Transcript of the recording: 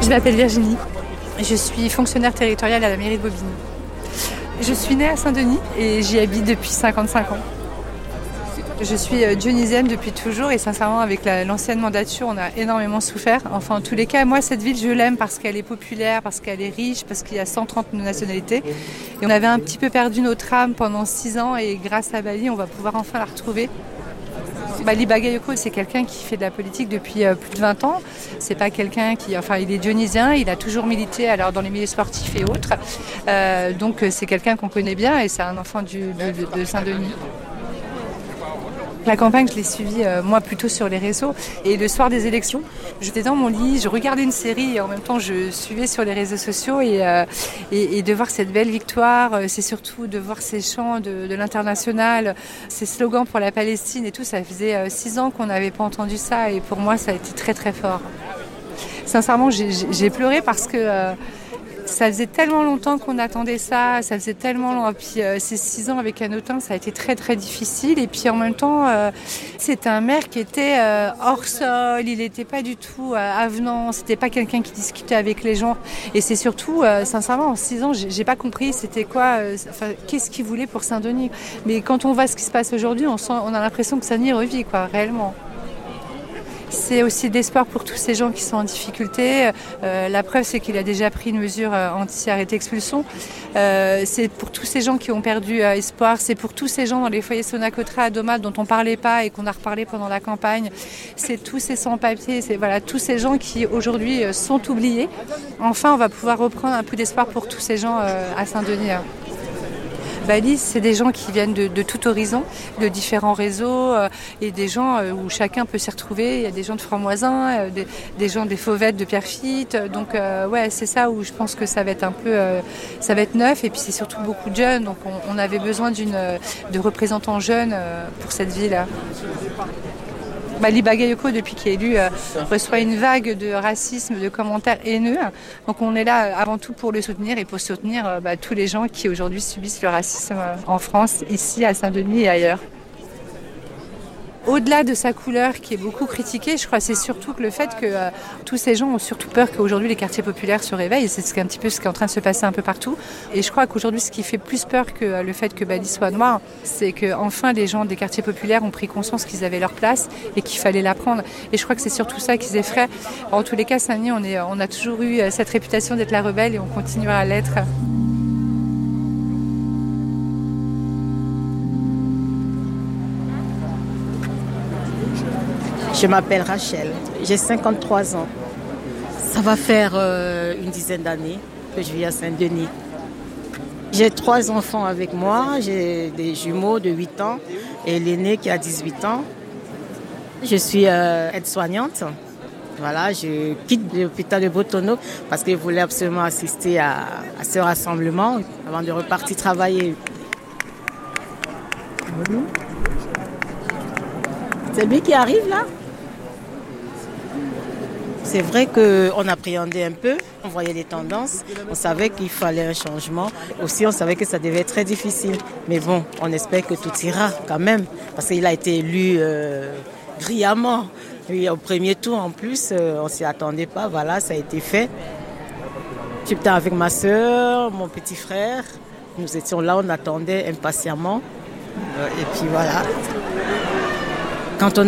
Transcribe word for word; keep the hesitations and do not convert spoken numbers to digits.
m'appelle Virginie. Je suis fonctionnaire territoriale à la mairie de Bobigny. Je suis née à Saint-Denis et j'y habite depuis cinquante-cinq ans. Je suis dionysienne depuis toujours et sincèrement avec la, l'ancienne mandature on a énormément souffert. Enfin en tous les cas moi cette ville je l'aime parce qu'elle est populaire, parce qu'elle est riche, parce qu'il y a cent trente nationalités. Et on avait un petit peu perdu notre âme pendant six ans et grâce à Bali on va pouvoir enfin la retrouver. Bali Bagayoko, c'est quelqu'un qui fait de la politique depuis euh, plus de vingt ans. C'est pas quelqu'un qui, enfin, il est dionysien, il a toujours milité alors dans les milieux sportifs et autres. Euh, donc c'est quelqu'un qu'on connaît bien et c'est un enfant du, de, de Saint-Denis. La campagne, je l'ai suivie, euh, moi, plutôt sur les réseaux. Et le soir des élections, j'étais dans mon lit, je regardais une série et en même temps, je suivais sur les réseaux sociaux. Et, euh, et, et de voir cette belle victoire, euh, c'est surtout de voir ces chants de, de l'international, ces slogans pour la Palestine et tout. Ça faisait euh, six ans qu'on n'avait pas entendu ça. Et pour moi, ça a été très, très fort. Sincèrement, j'ai, j'ai pleuré parce que... Euh, Ça faisait tellement longtemps qu'on attendait ça, ça faisait tellement long. Et puis euh, ces six ans avec Hanotin, ça a été très très difficile. Et puis en même temps, euh, c'était un maire qui était euh, hors sol, il n'était pas du tout euh, avenant, c'était pas quelqu'un qui discutait avec les gens. Et c'est surtout, euh, sincèrement, en six ans, j'ai, j'ai pas compris c'était quoi, euh, enfin, qu'est-ce qu'il voulait pour Saint-Denis. Mais quand on voit ce qui se passe aujourd'hui, on, sent, on a l'impression que Saint-Denis revit, quoi, réellement. C'est aussi d'espoir pour tous ces gens qui sont en difficulté. Euh, la preuve, c'est qu'il a déjà pris une mesure euh, anti-arrêté expulsion. Euh, c'est pour tous ces gens qui ont perdu euh, espoir. C'est pour tous ces gens dans les foyers Sonacotra à Doma dont on ne parlait pas et qu'on a reparlé pendant la campagne. C'est tous ces sans-papiers, c'est voilà, tous ces gens qui aujourd'hui euh, sont oubliés. Enfin, on va pouvoir reprendre un peu d'espoir pour tous ces gens euh, à Saint-Denis. Hein. Bali, c'est des gens qui viennent de, de tout horizon, de différents réseaux euh, et des gens euh, où chacun peut s'y retrouver. Il y a des gens de Franc-Moisin, euh, des, des gens des Fauvettes, de Pierrefitte. Donc euh, ouais, c'est ça où je pense que ça va être un peu, euh, ça va être neuf. Et puis c'est surtout beaucoup de jeunes. Donc on, on avait besoin d'une, de représentants jeunes euh, pour cette ville. Bali Bagayoko, depuis qu'il est élu, euh, reçoit une vague de racisme, de commentaires haineux. Donc on est là avant tout pour le soutenir et pour soutenir euh, bah, tous les gens qui aujourd'hui subissent le racisme euh, en France, ici à Saint-Denis et ailleurs. Au-delà de sa couleur qui est beaucoup critiquée, je crois que c'est surtout que le fait que euh, tous ces gens ont surtout peur qu'aujourd'hui les quartiers populaires se réveillent. Et c'est ce qui est un petit peu ce qui est en train de se passer un peu partout. Et je crois qu'aujourd'hui ce qui fait plus peur que euh, le fait que Bali soit noir, c'est qu'enfin les gens des quartiers populaires ont pris conscience qu'ils avaient leur place et qu'il fallait la prendre. Et je crois que c'est surtout ça qu'ils effraient. En tous les cas, Saint-Denis, on, est, on a toujours eu cette réputation d'être la rebelle et on continuera à l'être. Je m'appelle Rachel, j'ai cinquante-trois ans. Ça va faire euh, une dizaine d'années que je vis à Saint-Denis. J'ai trois enfants avec moi, j'ai des jumeaux de huit ans et l'aîné qui a dix-huit ans. Je suis euh, aide-soignante. Voilà, je quitte l'hôpital de Botono parce que je voulais absolument assister à, à ce rassemblement avant de repartir travailler. C'est lui qui arrive là ? C'est vrai qu'on appréhendait un peu, on voyait les tendances, on savait qu'il fallait un changement. Aussi, on savait que ça devait être très difficile. Mais bon, on espère que tout ira quand même, parce qu'il a été élu euh, brillamment. Et au premier tour, en plus, euh, on ne s'y attendait pas. Voilà, ça a été fait. J'étais avec ma soeur, mon petit frère. Nous étions là, on attendait impatiemment. Et puis voilà. Quand on